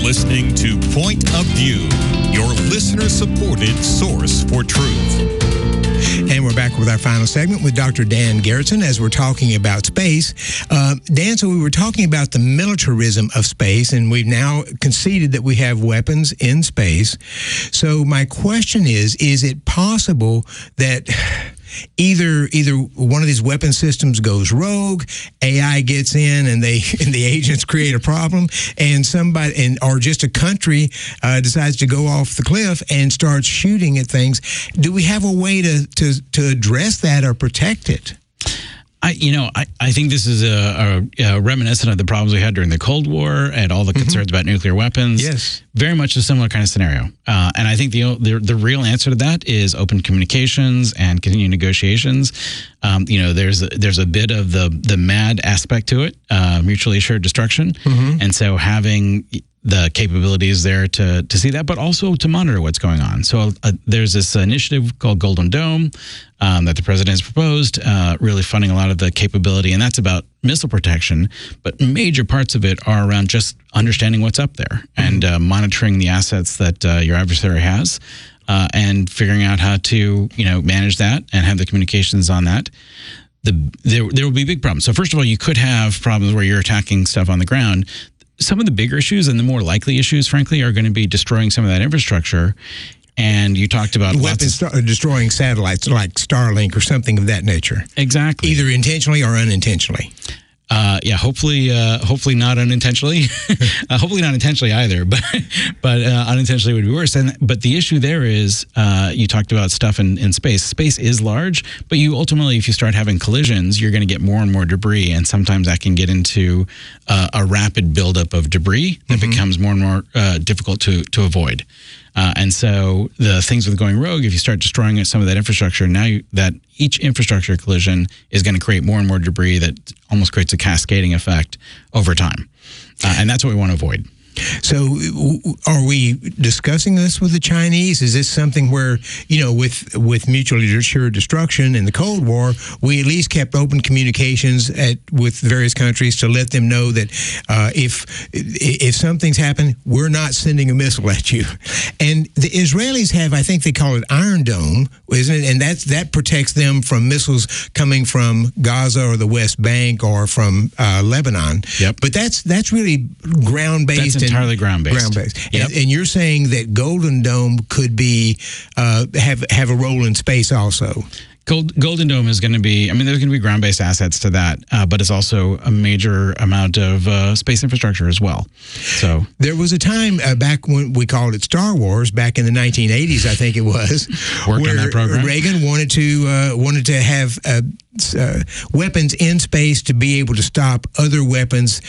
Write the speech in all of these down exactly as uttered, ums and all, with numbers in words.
listening to Point of View, your listener-supported source for truth. And we're back with our final segment with Doctor Dan Gerritsen as we're talking about space. Uh, Dan, so we were talking about the militarism of space, and we've now conceded that we have weapons in space. So my question is, is it possible that either either one of these weapon systems goes rogue, A I gets in, and they and the agents create a problem, and somebody and or just a country uh, decides to go off the cliff and starts shooting at things? Do we have a way to to, to address that or protect it? I, you know, I, I think this is a, a, a reminiscent of the problems we had during the Cold War and all the concerns mm-hmm. about nuclear weapons. Yes. Very much a similar kind of scenario. Uh, and I think the, the the real answer to that is open communications and continued negotiations. Um, you know, there's a, there's a bit of the, the MAD aspect to it, uh, mutually assured destruction. Mm-hmm. And so having the capabilities there to to see that, but also to monitor what's going on. So uh, there's this initiative called Golden Dome um, that the president has proposed, uh, really funding a lot of the capability, and that's about missile protection. But major parts of it are around just understanding what's up there mm-hmm. and uh, monitoring the assets that uh, your adversary has, uh, and figuring out how to you know manage that and have the communications on that. The there there will be big problems. So first of all, you could have problems where you're attacking stuff on the ground. Some of the bigger issues and the more likely issues, frankly, are going to be destroying some of that infrastructure. And you talked about weapons of, destroying satellites like Starlink or something of that nature. Exactly. Either intentionally or unintentionally. Uh, yeah, hopefully, uh, hopefully not unintentionally. uh, hopefully not intentionally either, but but uh, unintentionally would be worse. And but the issue there is, uh, you talked about stuff in, in space. Space is large, but you ultimately, if you start having collisions, you're going to get more and more debris, and sometimes that can get into uh, a rapid buildup of debris that mm-hmm. becomes more and more uh, difficult to to avoid. Uh, and so the things with going rogue, if you start destroying some of that infrastructure, now you, that each infrastructure collision is going to create more and more debris that almost creates a cascading effect over time. Uh, and that's what we want to avoid. So are we discussing this with the Chinese? Is this something where, you know, with with mutually assured destruction in the Cold War, we at least kept open communications at, with various countries to let them know that uh, if if something's happened, we're not sending a missile at you. And the Israelis have, I think they call it Iron Dome, isn't it? And that's, that protects them from missiles coming from Gaza or the West Bank or from uh, Lebanon. Yep. But that's, that's really ground-based. That's entirely ground-based. Ground-based. Yep. And, and you're saying that Golden Dome could be uh, have have a role in space also. Gold, Golden Dome is going to be, I mean, there's going to be ground-based assets to that, uh, but it's also a major amount of uh, space infrastructure as well. So there was a time uh, back when we called it Star Wars, back in the nineteen eighties, I think it was, Worked where on that program. Reagan wanted to uh, wanted to have uh, uh, weapons in space to be able to stop other weapons,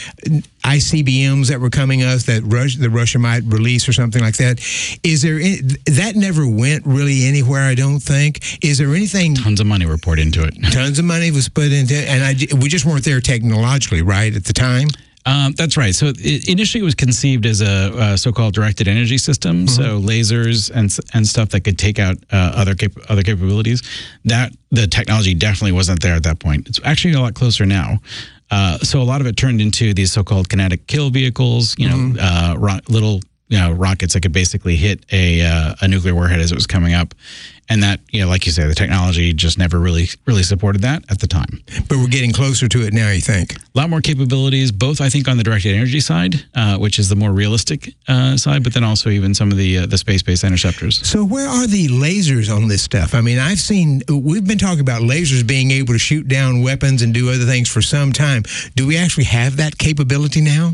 I C B Ms that were coming us that Russia, the Russia might release or something like that. Is there any, that never went really anywhere? I don't think. Is there anything? Tons of money were poured into it. Tons of money was put into it, and I, we just weren't there technologically, right, at the time? Um, that's right. So it, initially it was conceived as a, a so-called directed energy system, mm-hmm. so lasers and and stuff that could take out uh, other cap- other capabilities. That the technology definitely wasn't there at that point. It's actually a lot closer now. Uh, so a lot of it turned into these so-called kinetic kill vehicles, you mm-hmm. know, uh, ro- little you know rockets that could basically hit a uh, a nuclear warhead as it was coming up. And that, you know, like you say, the technology just never really, really supported that at the time. But we're getting closer to it now, you think? A lot more capabilities, both, I think, on the directed energy side, uh, which is the more realistic uh, side, but then also even some of the uh, the space-based interceptors. So where are the lasers on this stuff? I mean, I've seen, we've been talking about lasers being able to shoot down weapons and do other things for some time. Do we actually have that capability now?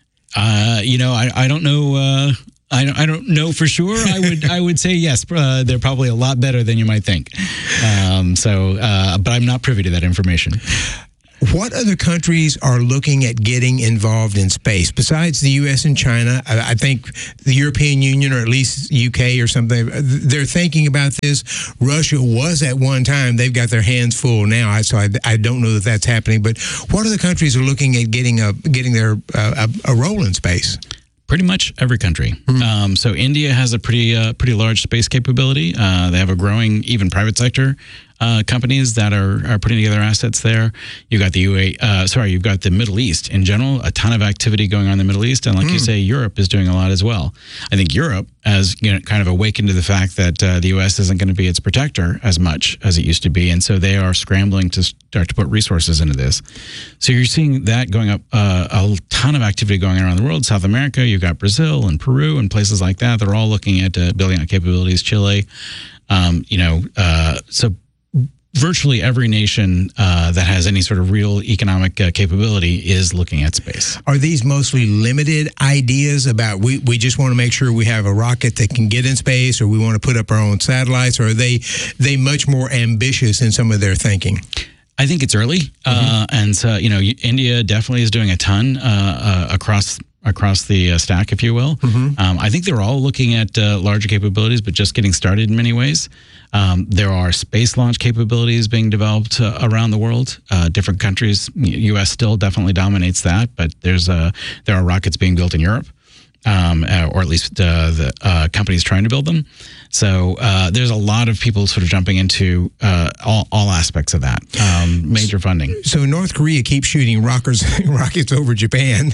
Uh, you know, I, I don't know... Uh, I don't, I don't know for sure. I would I would say yes. Uh, they're probably a lot better than you might think. Um, so, uh, but I'm not privy to that information. What other countries are looking at getting involved in space besides the U S and China? I, I think the European Union, or at least U K or something, they're thinking about this. Russia was at one time. They've got their hands full now, so I, I don't know that that's happening. But what other countries are looking at getting a getting their uh, a, a role in space? Pretty much every country. Mm-hmm. Um, so India has a pretty uh, pretty large space capability. Uh, they have a growing even private sector uh, companies that are, are putting together assets there. You've got the U A, uh, sorry, you've got the Middle East in general, a ton of activity going on in the Middle East. And like mm. you say, Europe is doing a lot as well. I think Europe has, you know, kind of awakened to the fact that uh, the U S isn't going to be its protector as much as it used to be. And so they are scrambling to start to put resources into this. So you're seeing that going up, uh, a ton of activity going on around the world. South America, you've got Brazil and Peru and places like that. They're all looking at uh, building out capabilities. Chile, um, you know, uh, so virtually every nation uh, that has any sort of real economic uh, capability is looking at space. Are these mostly limited ideas about we, we just want to make sure we have a rocket that can get in space, or we want to put up our own satellites, or are they they much more ambitious in some of their thinking? I think it's early, mm-hmm. uh, and so you know, India definitely is doing a ton uh, uh, across across the uh, stack, if you will. Mm-hmm. Um, I think they're all looking at uh, larger capabilities, but just getting started in many ways. Um, there are space launch capabilities being developed uh, around the world. Uh, different countries, U S still definitely dominates that, but there's uh, there are rockets being built in Europe. Um, uh, or at least uh, the uh, companies trying to build them. So uh, there's a lot of people sort of jumping into uh, all, all aspects of that. Um, major funding. So North Korea keeps shooting rockets, rockets over Japan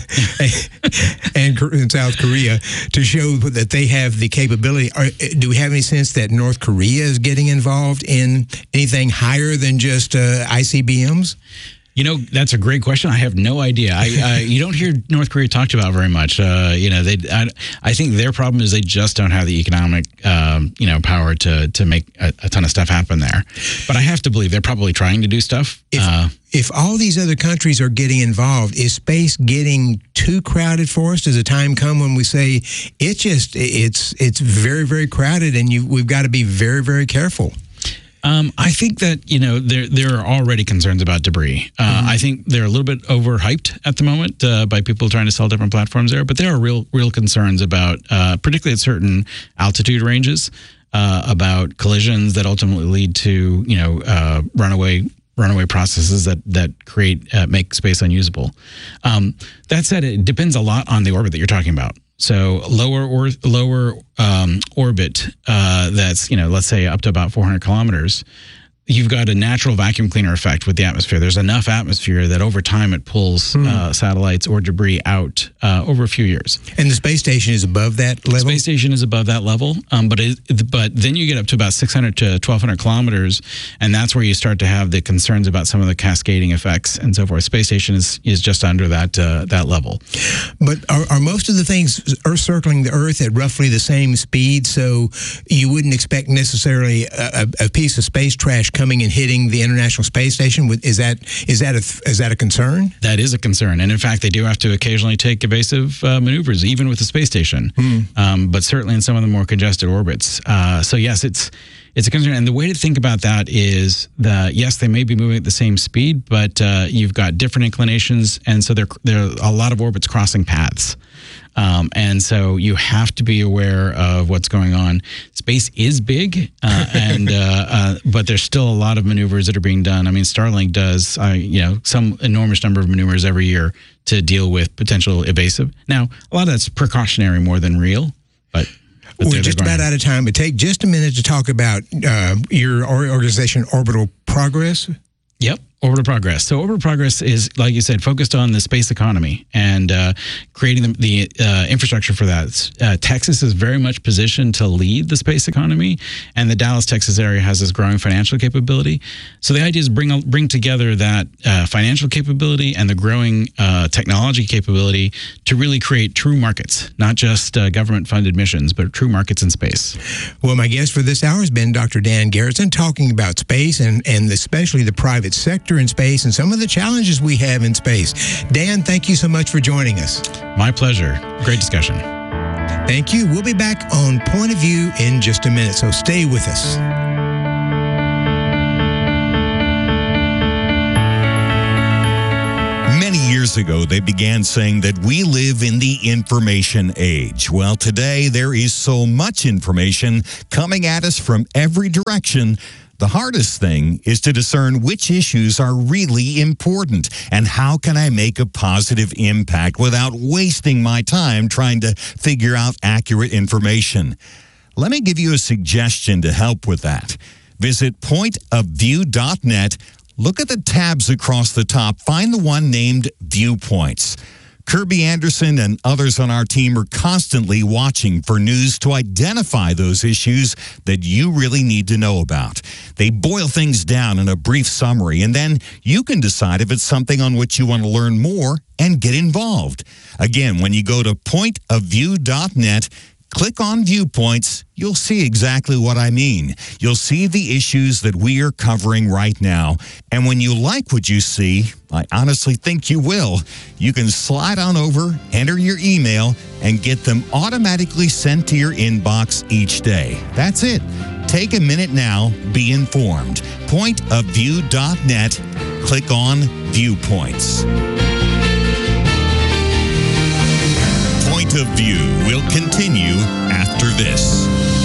and, and South Korea to show that they have the capability. Are, do we have any sense that North Korea is getting involved in anything higher than just uh, I C B Ms? You know, that's a great question. I have no idea. I, I you don't hear North Korea talked about very much. Uh, you know, they. I, I think their problem is they just don't have the economic, um, you know, power to to make a, a ton of stuff happen there. But I have to believe they're probably trying to do stuff. If, uh, if all these other countries are getting involved, is space getting too crowded for us? Does a time come when we say it's just it's it's very very crowded, and you we've got to be very very careful? Um, I think that, you know, there there are already concerns about debris. Uh, mm-hmm. I think they're a little bit overhyped at the moment uh, by people trying to sell different platforms there. But there are real real concerns about, uh, particularly at certain altitude ranges, uh, about collisions that ultimately lead to, you know, uh, runaway runaway processes that that create uh, make space unusable. Um, that said, it depends a lot on the orbit that you're talking about. So lower or lower um, orbit, uh, that's, you know, let's say up to about four hundred kilometers, you've got a natural vacuum cleaner effect with the atmosphere. There's enough atmosphere that over time it pulls hmm. uh, satellites or debris out uh, over a few years. And the space station is above that level? The space station is above that level, um, but it, but then you get up to about six hundred to twelve hundred kilometers, and that's where you start to have the concerns about some of the cascading effects and so forth. Space station is, is just under that uh, that level. But are, are most of the things Earth circling the Earth at roughly the same speed, so you wouldn't expect necessarily a, a piece of space trash coming and hitting the International Space Station? Is that is that a is that a concern? That is a concern, and in fact, they do have to occasionally take evasive uh, maneuvers, even with the space station. Hmm. Um, but certainly in some of the more congested orbits. Uh, so yes, it's it's a concern, and the way to think about that is that yes, they may be moving at the same speed, but uh, you've got different inclinations, and so there there are a lot of orbits crossing paths. Um, and so you have to be aware of what's going on. Space is big, uh, and uh, uh, but there's still a lot of maneuvers that are being done. I mean, Starlink does, uh, you know, some enormous number of maneuvers every year to deal with potential evasive. Now, a lot of that's precautionary more than real, but. but We're just about out of time, but take just a minute to talk about uh, your organization, Orbital Progress. Yep. Orbital Progress. So Orbital Progress is, like you said, focused on the space economy and uh, creating the, the uh, infrastructure for that. Uh, Texas is very much positioned to lead the space economy, and the Dallas, Texas area has this growing financial capability. So the idea is bring bring together that uh, financial capability and the growing uh, technology capability to really create true markets, not just uh, government-funded missions, but true markets in space. Well, my guest for this hour has been Doctor Dan Garretson, talking about space and, and especially the private sector in space and some of the challenges we have in space. Dan, thank you so much for joining us. My pleasure. Great discussion. Thank you. We'll be back on Point of View in just a minute, so stay with us. Many years ago, they began saying that we live in the information age. Well, today, there is so much information coming at us from every direction. The hardest thing is to discern which issues are really important and how can I make a positive impact without wasting my time trying to figure out accurate information. Let me give you a suggestion to help with that. Visit point of view dot net. Look at the tabs across the top. Find the one named Viewpoints. Kirby Anderson and others on our team are constantly watching for news to identify those issues that you really need to know about. They boil things down in a brief summary, and then you can decide if it's something on which you want to learn more and get involved. Again, when you go to point of view dot net, click on Viewpoints, you'll see exactly what I mean. You'll see the issues that we are covering right now. And when you like what you see, I honestly think you will, you can slide on over, enter your email, and get them automatically sent to your inbox each day. That's it. Take a minute now, be informed. point of view dot net, click on Viewpoints. Point of View will continue after this.